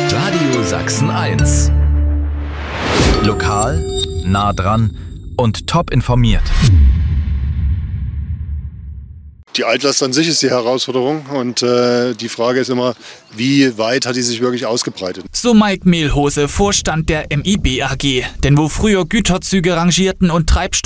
Radio Sachsen 1. Lokal, nah dran und top informiert. Die Altlast an sich ist die Herausforderung und die Frage ist immer, wie weit hat die sich wirklich ausgebreitet? So Mike Mehlhose, Vorstand der MIB AG. Denn wo früher Güterzüge rangierten und Treibstoff